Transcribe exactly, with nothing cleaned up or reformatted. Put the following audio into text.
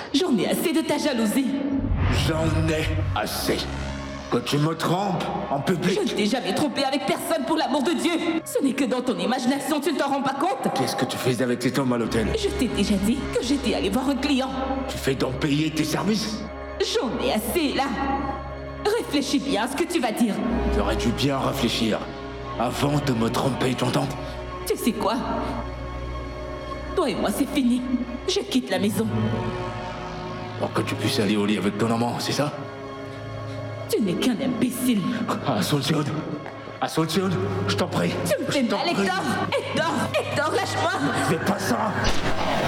J'en ai assez de ta jalousie. J'en ai assez. Que tu me trompes en public. Je ne t'ai jamais trompé avec personne, pour l'amour de Dieu. Ce n'est que dans ton imagination, tu ne t'en rends pas compte. Qu'est-ce que tu faisais avec cet homme à l'hôtel? Je t'ai déjà dit que j'étais allé voir un client. Tu fais donc payer tes services? J'en ai assez, là. Réfléchis bien à ce que tu vas dire. Tu aurais dû bien réfléchir avant de me tromper, t'entends? Tu sais quoi? Toi et moi, c'est fini. Je quitte la maison. Pour que tu puisses aller au lit avec ton amant, c'est ça? Tu n'es qu'un imbécile. Asuncion, Asuncion, je t'en prie. Tu me fais mal, Hector. Hector, Hector, lâche-moi. Fais pas ça.